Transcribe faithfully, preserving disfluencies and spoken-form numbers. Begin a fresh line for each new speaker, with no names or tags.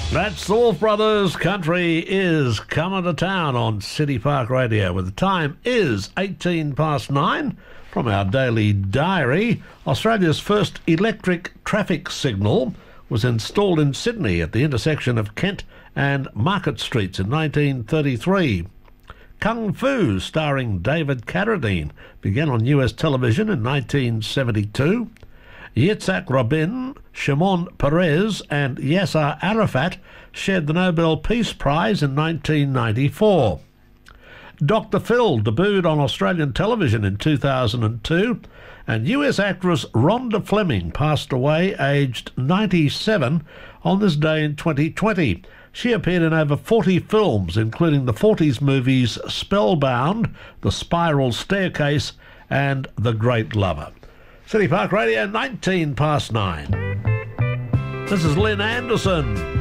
That's the Wolf Brothers. Country is coming to town on City Park Radio, where the time is eighteen past nine. From our daily diary, Australia's first electric traffic signal was installed in Sydney at the intersection of Kent and Market Streets in nineteen thirty-three. Kung Fu, starring David Carradine, began on U S television in nineteen seventy-two. Yitzhak Rabin, Shimon Peres and Yasser Arafat shared the Nobel Peace Prize in nineteen ninety-four. Doctor Phil debuted on Australian television in two thousand two, and U S actress Rhonda Fleming passed away aged ninety-seven on this day in twenty twenty. She appeared in over forty films, including the forties movies Spellbound, The Spiral Staircase and The Great Lover. City Park Radio, nineteen past nine. This is Lynn Anderson.